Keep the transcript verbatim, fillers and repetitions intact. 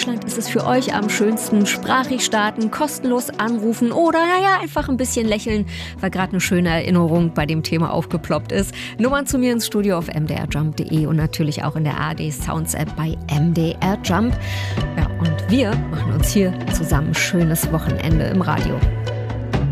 Deutschland ist es für euch am schönsten? Sprachig starten, kostenlos anrufen oder naja, einfach ein bisschen lächeln, weil gerade eine schöne Erinnerung bei dem Thema aufgeploppt ist. Nummern zu mir ins Studio auf m d r jump punkt d e und natürlich auch in der A R D Sounds App bei M D R Jump. Ja, und wir machen uns hier zusammen ein schönes Wochenende im Radio.